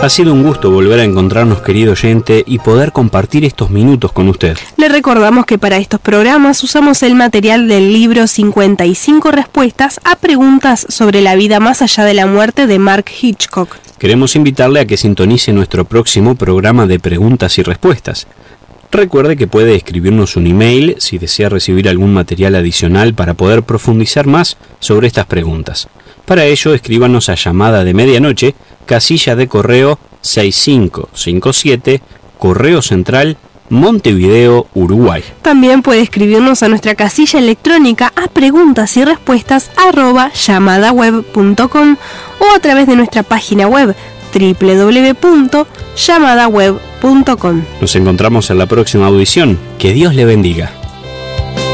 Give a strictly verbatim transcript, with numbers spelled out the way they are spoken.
Ha sido un gusto volver a encontrarnos, querido oyente, y poder compartir estos minutos con usted. Le recordamos que para estos programas usamos el material del libro cincuenta y cinco respuestas a preguntas sobre la vida más allá de la muerte de Mark Hitchcock. Queremos invitarle a que sintonice nuestro próximo programa de preguntas y respuestas. Recuerde que puede escribirnos un email si desea recibir algún material adicional para poder profundizar más sobre estas preguntas. Para ello, escríbanos a Llamada de Medianoche, casilla de correo seis cinco cinco siete, Correo Central, Montevideo, Uruguay. También puede escribirnos a nuestra casilla electrónica a preguntas y respuestas arroba llamadaweb punto com o a través de nuestra página web doble u doble u doble u punto llamadaweb punto com. Nos encontramos en la próxima audición. Que Dios le bendiga.